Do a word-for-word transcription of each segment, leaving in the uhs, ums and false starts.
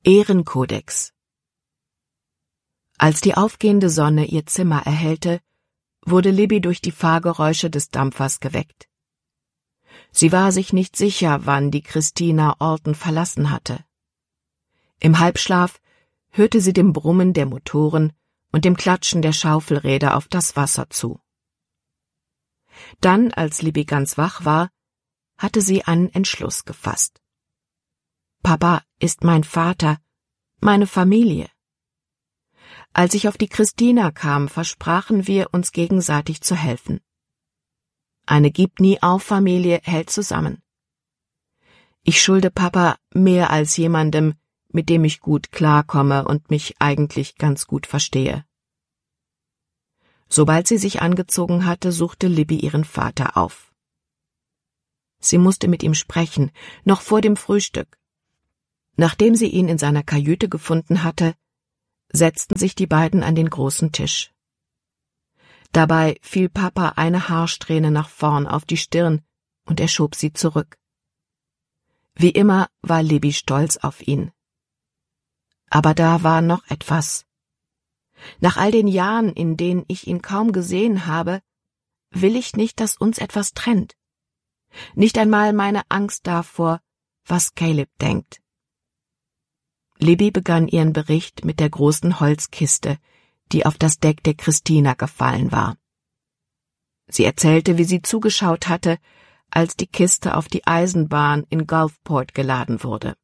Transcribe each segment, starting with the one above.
Ehrenkodex. Als die aufgehende Sonne ihr Zimmer erhellte, wurde Libby durch die Fahrgeräusche des Dampfers geweckt. Sie war sich nicht sicher, wann die Christina Alton verlassen hatte. Im Halbschlaf hörte sie dem Brummen der Motoren und dem Klatschen der Schaufelräder auf das Wasser zu. Dann, als Libby ganz wach war, hatte sie einen Entschluss gefasst. Papa ist mein Vater, meine Familie. Als ich auf die Christina kam, versprachen wir, uns gegenseitig zu helfen. Eine Gib-nie-auf-Familie hält zusammen. Ich schulde Papa mehr als jemandem, mit dem ich gut klarkomme und mich eigentlich ganz gut verstehe. Sobald sie sich angezogen hatte, suchte Libby ihren Vater auf. Sie musste mit ihm sprechen, noch vor dem Frühstück. Nachdem sie ihn in seiner Kajüte gefunden hatte, setzten sich die beiden an den großen Tisch. Dabei fiel Papa eine Haarsträhne nach vorn auf die Stirn und er schob sie zurück. Wie immer war Libby stolz auf ihn. Aber da war noch etwas. Nach all den Jahren, in denen ich ihn kaum gesehen habe, will ich nicht, dass uns etwas trennt. Nicht einmal meine Angst davor, was Caleb denkt. Libby begann ihren Bericht mit der großen Holzkiste, die auf das Deck der Christina gefallen war. Sie erzählte, wie sie zugeschaut hatte, als die Kiste auf die Eisenbahn in Gulfport geladen wurde.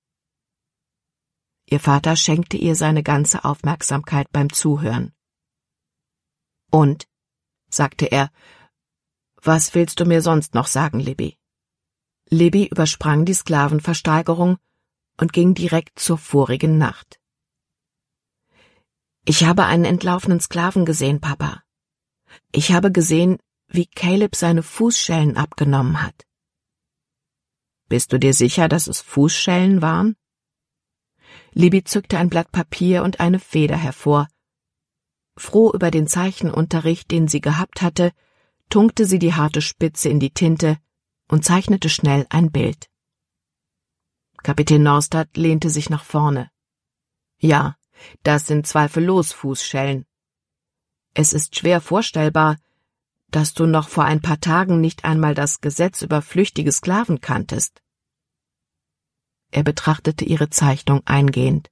Ihr Vater schenkte ihr seine ganze Aufmerksamkeit beim Zuhören. »Und?«, sagte er, »was willst du mir sonst noch sagen, Libby?« Libby übersprang die Sklavenversteigerung und ging direkt zur vorigen Nacht. »Ich habe einen entlaufenen Sklaven gesehen, Papa. Ich habe gesehen, wie Caleb seine Fußschellen abgenommen hat.« »Bist du dir sicher, dass es Fußschellen waren?« Libby zückte ein Blatt Papier und eine Feder hervor. Froh über den Zeichenunterricht, den sie gehabt hatte, tunkte sie die harte Spitze in die Tinte und zeichnete schnell ein Bild. Kapitän Norstad lehnte sich nach vorne. »Ja, das sind zweifellos Fußschellen. Es ist schwer vorstellbar, dass du noch vor ein paar Tagen nicht einmal das Gesetz über flüchtige Sklaven kanntest.« Er betrachtete ihre Zeichnung eingehend.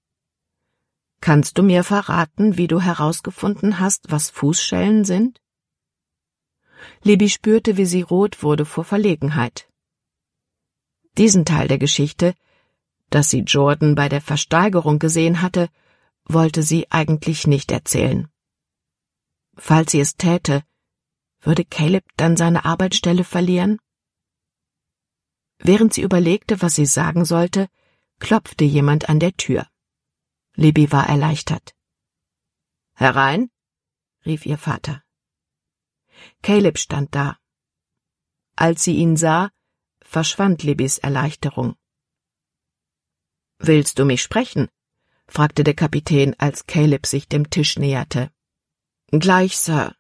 »Kannst du mir verraten, wie du herausgefunden hast, was Fußschellen sind?« Libby spürte, wie sie rot wurde vor Verlegenheit. Diesen Teil der Geschichte, dass sie Jordan bei der Versteigerung gesehen hatte, wollte sie eigentlich nicht erzählen. Falls sie es täte, würde Caleb dann seine Arbeitsstelle verlieren? Während sie überlegte, was sie sagen sollte, klopfte jemand an der Tür. Libby war erleichtert. »Herein«, rief ihr Vater. Caleb stand da. Als sie ihn sah, verschwand Libbys Erleichterung. »Willst du mich sprechen?« fragte der Kapitän, als Caleb sich dem Tisch näherte. »Gleich, Sir.«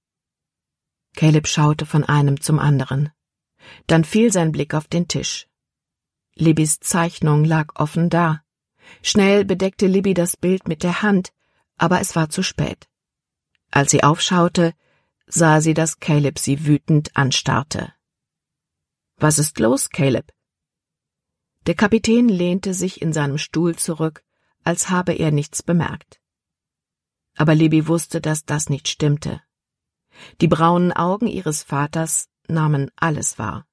Caleb schaute von einem zum anderen. Dann fiel sein Blick auf den Tisch. Libbys Zeichnung lag offen da. Schnell bedeckte Libby das Bild mit der Hand, aber es war zu spät. Als sie aufschaute, sah sie, dass Caleb sie wütend anstarrte. »Was ist los, Caleb?« Der Kapitän lehnte sich in seinem Stuhl zurück, als habe er nichts bemerkt. Aber Libby wusste, dass das nicht stimmte. Die braunen Augen ihres Vaters nahmen alles wahr.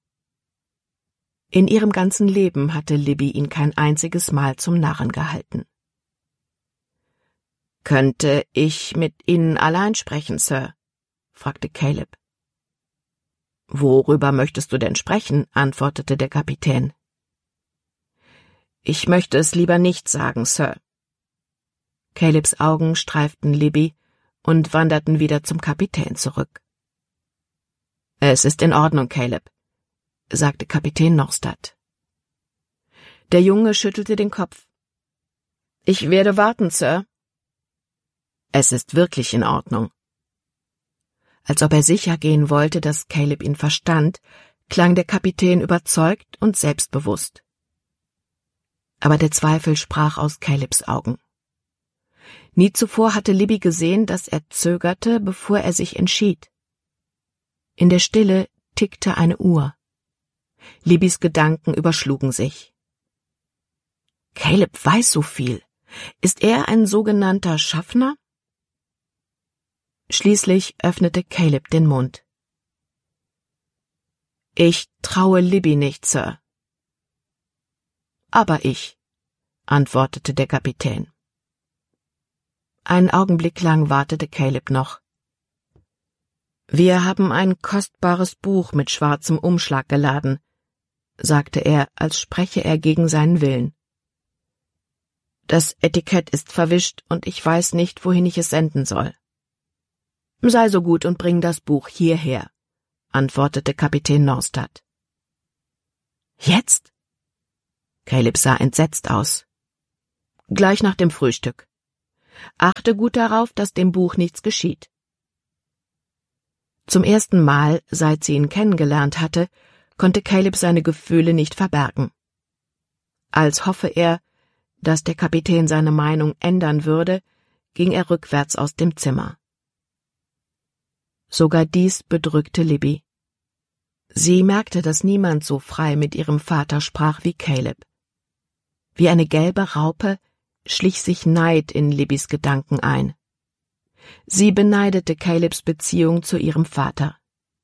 In ihrem ganzen Leben hatte Libby ihn kein einziges Mal zum Narren gehalten. »Könnte ich mit Ihnen allein sprechen, Sir?« fragte Caleb. »Worüber möchtest du denn sprechen?« antwortete der Kapitän. »Ich möchte es lieber nicht sagen, Sir.« Calebs Augen streiften Libby und wanderten wieder zum Kapitän zurück. »Es ist in Ordnung, Caleb«, sagte Kapitän Norstad. Der Junge schüttelte den Kopf. »Ich werde warten, Sir.« »Es ist wirklich in Ordnung.« Als ob er sicher gehen wollte, dass Caleb ihn verstand, klang der Kapitän überzeugt und selbstbewusst. Aber der Zweifel sprach aus Calebs Augen. Nie zuvor hatte Libby gesehen, dass er zögerte, bevor er sich entschied. In der Stille tickte eine Uhr. Libbys Gedanken überschlugen sich. Caleb weiß so viel. Ist er ein sogenannter Schaffner? Schließlich öffnete Caleb den Mund. Ich traue Libby nicht, Sir. Aber ich, antwortete der Kapitän. Einen Augenblick lang wartete Caleb noch. Wir haben ein kostbares Buch mit schwarzem Umschlag geladen, sagte er, als spreche er gegen seinen Willen. Das Etikett ist verwischt und ich weiß nicht, wohin ich es senden soll. Sei so gut und bring das Buch hierher, antwortete Kapitän Norstad. Jetzt? Caleb sah entsetzt aus. Gleich nach dem Frühstück. Achte gut darauf, dass dem Buch nichts geschieht. Zum ersten Mal, seit sie ihn kennengelernt hatte, konnte Caleb seine Gefühle nicht verbergen. Als hoffe er, dass der Kapitän seine Meinung ändern würde, ging er rückwärts aus dem Zimmer. Sogar dies bedrückte Libby. Sie merkte, dass niemand so frei mit ihrem Vater sprach wie Caleb. Wie eine gelbe Raupe schlich sich Neid in Libbys Gedanken ein. Sie beneidete Calebs Beziehung zu ihrem Vater.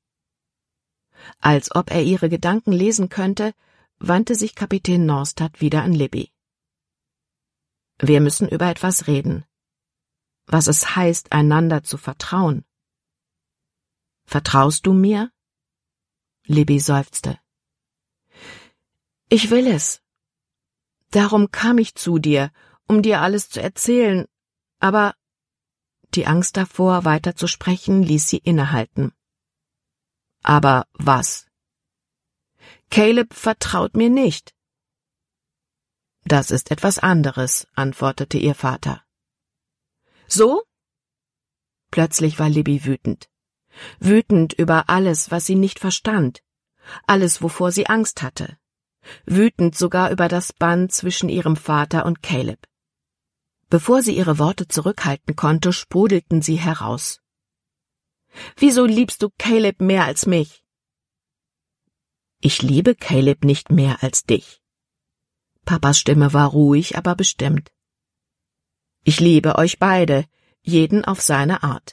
Als ob er ihre Gedanken lesen könnte, wandte sich Kapitän Norstad wieder an Libby. Wir müssen über etwas reden. Was es heißt, einander zu vertrauen. Vertraust du mir? Libby seufzte. Ich will es. Darum kam ich zu dir, um dir alles zu erzählen, aber die Angst davor, weiter zu sprechen, ließ sie innehalten. Aber was? Caleb vertraut mir nicht. Das ist etwas anderes, antwortete ihr Vater. So? Plötzlich war Libby wütend. Wütend über alles, was sie nicht verstand, alles, wovor sie Angst hatte. Wütend sogar über das Band zwischen ihrem Vater und Caleb. Bevor sie ihre Worte zurückhalten konnte, sprudelten sie heraus. Wieso liebst du Caleb mehr als mich? Ich liebe Caleb nicht mehr als dich. Papas Stimme war ruhig, aber bestimmt. Ich liebe euch beide, jeden auf seine Art.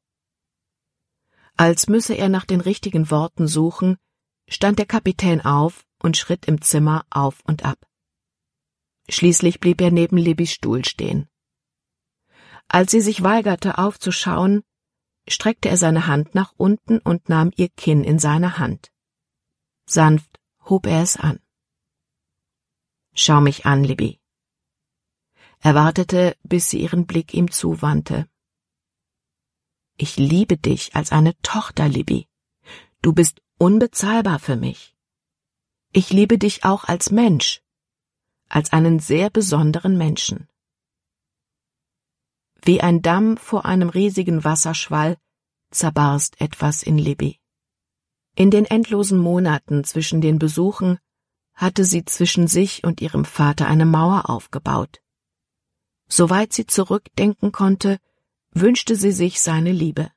Als müsse er nach den richtigen Worten suchen, stand der Kapitän auf und schritt im Zimmer auf und ab. Schließlich blieb er neben Libbys Stuhl stehen. Als sie sich weigerte, aufzuschauen, streckte er seine Hand nach unten und nahm ihr Kinn in seine Hand. Sanft hob er es an. Schau mich an, Libby. Er wartete, bis sie ihren Blick ihm zuwandte. Ich liebe dich als eine Tochter, Libby. Du bist unbezahlbar für mich. Ich liebe dich auch als Mensch, als einen sehr besonderen Menschen. Wie ein Damm vor einem riesigen Wasserschwall zerbarst etwas in Libby. In den endlosen Monaten zwischen den Besuchen hatte sie zwischen sich und ihrem Vater eine Mauer aufgebaut. Soweit sie zurückdenken konnte, wünschte sie sich seine Liebe.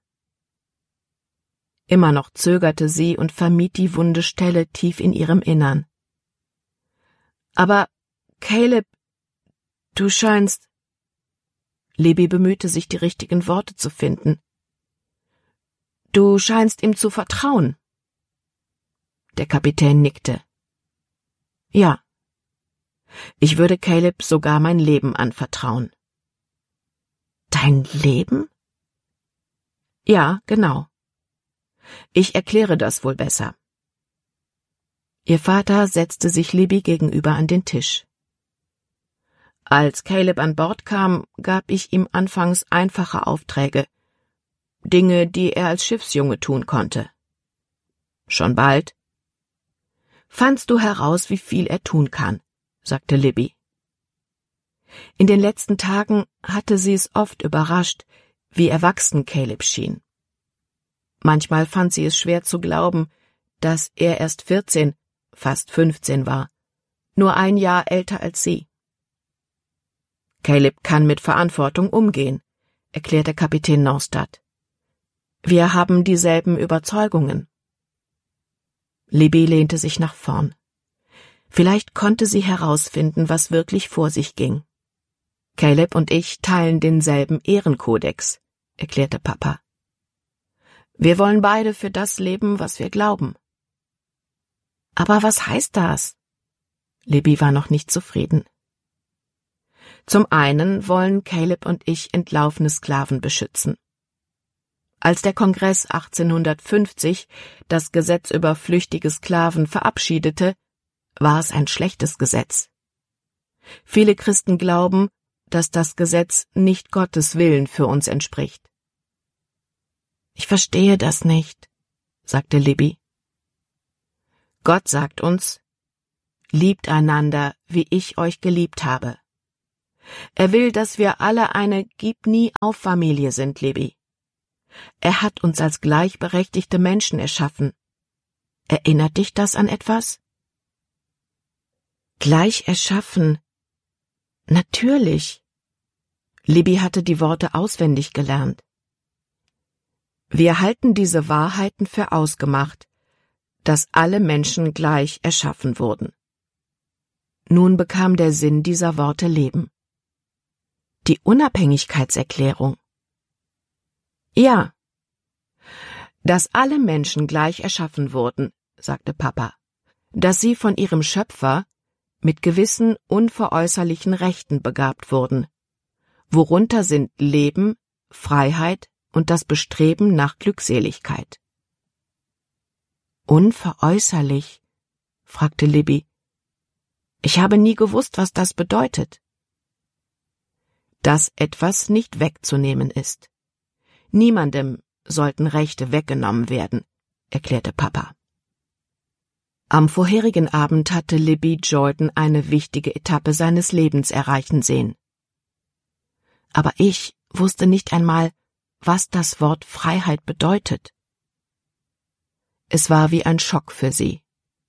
Immer noch zögerte sie und vermied die wunde Stelle tief in ihrem Innern. Aber, Caleb, du scheinst... Libby bemühte sich, die richtigen Worte zu finden. Du scheinst ihm zu vertrauen. Der Kapitän nickte. Ja. Ich würde Caleb sogar mein Leben anvertrauen. Dein Leben? Ja, genau. Ich erkläre das wohl besser. Ihr Vater setzte sich Libby gegenüber an den Tisch. Als Caleb an Bord kam, gab ich ihm anfangs einfache Aufträge, Dinge, die er als Schiffsjunge tun konnte. Schon bald fandst du heraus, wie viel er tun kann, sagte Libby. In den letzten Tagen hatte sie es oft überrascht, wie erwachsen Caleb schien. Manchmal fand sie es schwer zu glauben, dass er erst vierzehn, fast fünfzehn war, nur ein Jahr älter als sie. Caleb kann mit Verantwortung umgehen, erklärte Kapitän Norstad. Wir haben dieselben Überzeugungen. Libby lehnte sich nach vorn. Vielleicht konnte sie herausfinden, was wirklich vor sich ging. Caleb und ich teilen denselben Ehrenkodex, erklärte Papa. Wir wollen beide für das leben, was wir glauben. Aber was heißt das? Libby war noch nicht zufrieden. Zum einen wollen Caleb und ich entlaufene Sklaven beschützen. Als der Kongress achtzehnhundertfünfzig das Gesetz über flüchtige Sklaven verabschiedete, war es ein schlechtes Gesetz. Viele Christen glauben, dass das Gesetz nicht Gottes Willen für uns entspricht. Ich verstehe das nicht, sagte Libby. Gott sagt uns, liebt einander, wie ich euch geliebt habe. Er will, dass wir alle eine Gib-nie-auf-Familie sind, Libby. Er hat uns als gleichberechtigte Menschen erschaffen. Erinnert dich das an etwas? Gleich erschaffen? Natürlich. Libby hatte die Worte auswendig gelernt. Wir halten diese Wahrheiten für ausgemacht, dass alle Menschen gleich erschaffen wurden. Nun bekam der Sinn dieser Worte Leben. Die Unabhängigkeitserklärung. Ja. Dass alle Menschen gleich erschaffen wurden, sagte Papa, dass sie von ihrem Schöpfer mit gewissen unveräußerlichen Rechten begabt wurden, worunter sind Leben, Freiheit und das Bestreben nach Glückseligkeit. Unveräußerlich? Fragte Libby. Ich habe nie gewusst, was das bedeutet. Dass etwas nicht wegzunehmen ist. Niemandem sollten Rechte weggenommen werden, erklärte Papa. Am vorherigen Abend hatte Libby Jordan eine wichtige Etappe seines Lebens erreichen sehen. Aber ich wusste nicht einmal, was das Wort Freiheit bedeutet. Es war wie ein Schock für sie.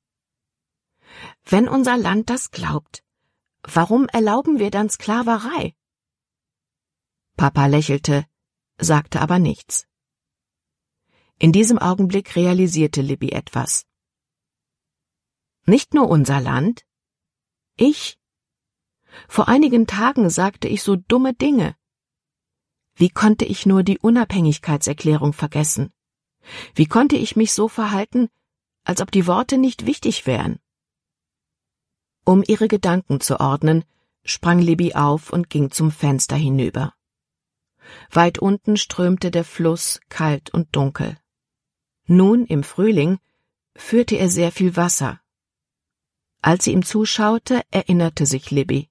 Wenn unser Land das glaubt, warum erlauben wir dann Sklaverei? Papa lächelte, sagte aber nichts. In diesem Augenblick realisierte Libby etwas. Nicht nur unser Land? Ich? Vor einigen Tagen sagte ich so dumme Dinge. Wie konnte ich nur die Unabhängigkeitserklärung vergessen? Wie konnte ich mich so verhalten, als ob die Worte nicht wichtig wären? Um ihre Gedanken zu ordnen, sprang Libby auf und ging zum Fenster hinüber. Weit unten strömte der Fluss kalt und dunkel. Nun, im Frühling, führte er sehr viel Wasser. Als sie ihm zuschaute, erinnerte sich Libby.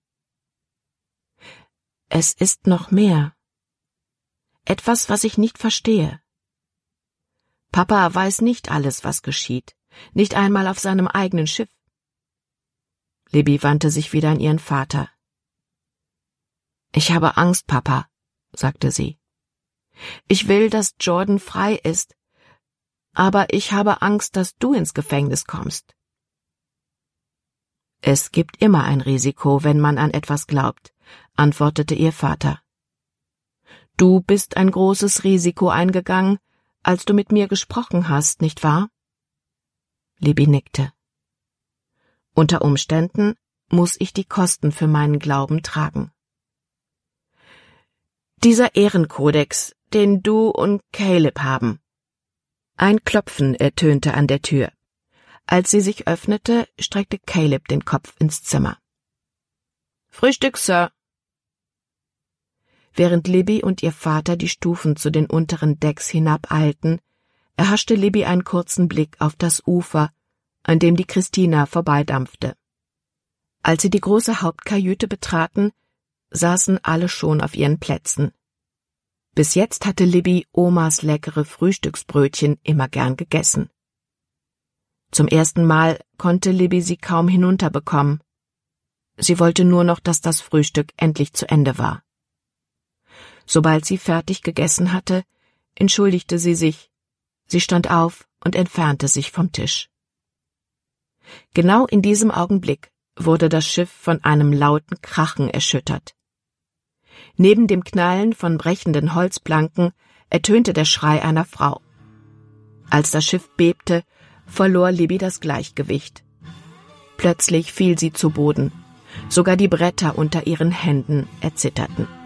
Es ist noch mehr. Etwas, was ich nicht verstehe. Papa weiß nicht alles, was geschieht, nicht einmal auf seinem eigenen Schiff. Libby wandte sich wieder an ihren Vater. Ich habe Angst, Papa, sagte sie. Ich will, dass Jordan frei ist, aber ich habe Angst, dass du ins Gefängnis kommst. Es gibt immer ein Risiko, wenn man an etwas glaubt, antwortete ihr Vater. Du bist ein großes Risiko eingegangen, als du mit mir gesprochen hast, nicht wahr? Libby nickte. Unter Umständen muss ich die Kosten für meinen Glauben tragen. Dieser Ehrenkodex, den du und Caleb haben. Ein Klopfen ertönte an der Tür. Als sie sich öffnete, streckte Caleb den Kopf ins Zimmer. Frühstück, Sir. Während Libby und ihr Vater die Stufen zu den unteren Decks hinabeilten, erhaschte Libby einen kurzen Blick auf das Ufer, an dem die Christina vorbeidampfte. Als sie die große Hauptkajüte betraten, saßen alle schon auf ihren Plätzen. Bis jetzt hatte Libby Omas leckere Frühstücksbrötchen immer gern gegessen. Zum ersten Mal konnte Libby sie kaum hinunterbekommen. Sie wollte nur noch, dass das Frühstück endlich zu Ende war. Sobald sie fertig gegessen hatte, entschuldigte sie sich. Sie stand auf und entfernte sich vom Tisch. Genau in diesem Augenblick wurde das Schiff von einem lauten Krachen erschüttert. Neben dem Knallen von brechenden Holzplanken ertönte der Schrei einer Frau. Als das Schiff bebte, verlor Libby das Gleichgewicht. Plötzlich fiel sie zu Boden. Sogar die Bretter unter ihren Händen erzitterten.